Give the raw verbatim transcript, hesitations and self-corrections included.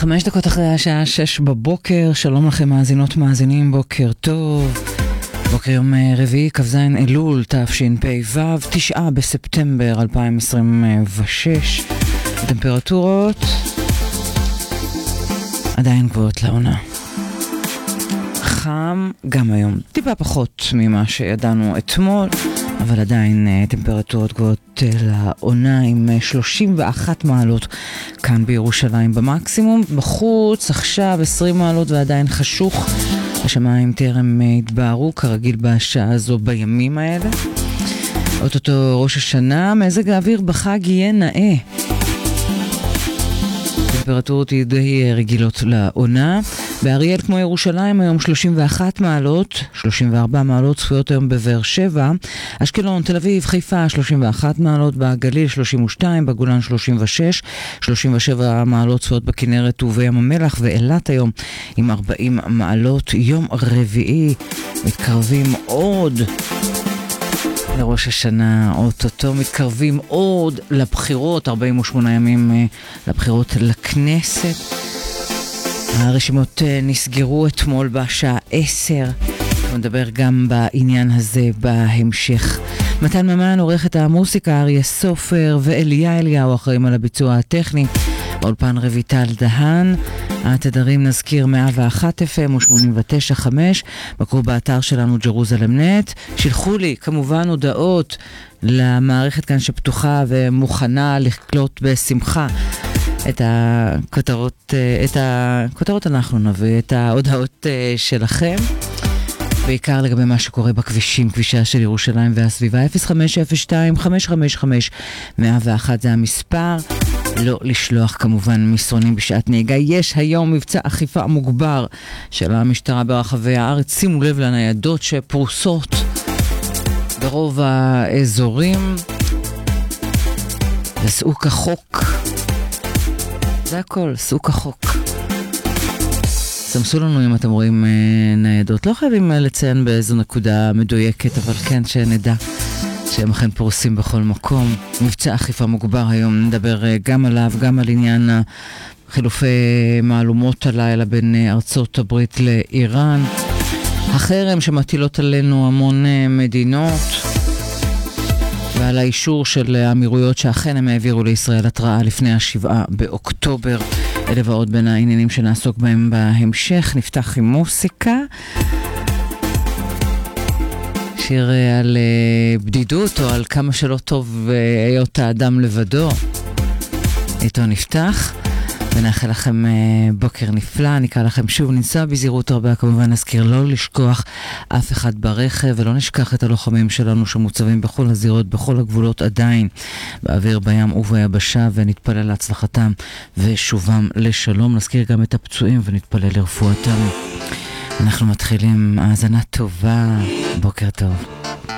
חמש דקות אחרי השעה שש בבוקר, שלום לכם מאזינות מאזינים, בוקר טוב. בוקר יום רביעי, כ"ז אלול, תשפ"ו, תשעה בספטמבר אלפיים עשרים ושש. הטמפרטורות עדיין גבוהות לעונה. חם גם היום, טיפה פחות ממה שידענו אתמול, אבל עדיין טמפרטורות גבוהות לעונה עם שלושים ואחת מעלות כאן בירושלים במקסימום. בחוץ עכשיו עשרים מעלות ועדיין חשוך. השמיים טרם התבהרו כרגיל בשעה הזו בימים האלה. אוטוטו ראש השנה, מזג האוויר בחג יהיה נאה. טמפרטורות די רגילות לעונה. באריאל כמו ירושלים היום שלושים ואחת מעלות, שלושים וארבע מעלות צפויות היום בבאר שבע, אשקלון, תל אביב, חיפה שלושים ואחת מעלות, בגליל שלושים ושתיים, בגולן שלושים ושש, שלושים ושבע מעלות צפויות בכנרת ובים המלח, ואילת היום עם ארבעים מעלות. יום רביעי, מתקרבים עוד לראש השנה, אוטוטו מתקרבים עוד לבחירות, ארבעים ושמונה ימים לבחירות לכנסת. הרשימות נסגרו אתמול בשעה עשר. נדבר גם בעניין הזה בהמשך. מתן ממן עורך את המוסיקה, אריה סופר ואליה אליהו אחראים על הביצוע הטכני. באולפן רויטל דהן. התדרים נזכיר מאה ואחת אף אם ו-שמונים ותשע נקודה חמש. בקרו באתר שלנו ג'רוזלם נט. שילחו לי כמובן הודעות למערכת כאן שפתוחה ומוכנה לקלוט בשמחה את הכותרות, את הכותרות אנחנו נביא, את ההודעות שלכם, בעיקר לגבי מה שקורה בכבישים, כבישה של ירושלים והסביבה. אפס חמש אפס שתיים חמש חמש חמש מאה ואחת זה המספר. לא לשלוח כמובן מסרונים בשעת נהיגה. יש היום מבצע אכיפה מוגבר של המשטרה ברחבי הארץ. שימו לב לניידות שפרוסות ברוב האזורים. וסעו כחוק. זה הכל, סעו כחוק. סמסו לנו אם אתם רואים אה, ניידות. לא חייבים אה, לציין באיזו נקודה מדויקת, אבל כן שנדע שהם אכן פורסים בכל מקום. מבצע אכיפה מוגבר היום, נדבר אה, גם עליו, גם על עניין חילופי מהלומות הלילה בין אה, ארצות הברית לאיראן. החרם שמטילות עלינו המון אה, מדינות. ועל האישור של האמירויות שאכן הם העבירו לישראל התראה לפני השבעה באוקטובר. אלה ועוד בין העניינים שנעסוק בהם בהמשך. נפתח עם מוסיקה. שיר על בדידות או על כמה שלא טוב היות האדם לבדו. איתו נפתח. ונאחל לכם בוקר נפלא, נקרא לכם שוב, ננסה בזהירות הרבה, כמובן נזכיר לא לשכוח אף אחד ברכב, ולא נשכח את הלוחמים שלנו שמוצבים בכל הזירות, בכל הגבולות עדיין, באוויר, בים וביבשה, ונתפלל להצלחתם ושובם לשלום. נזכיר גם את הפצועים ונתפלל לרפואתם. אנחנו מתחילים, האזנה טובה, בוקר טוב.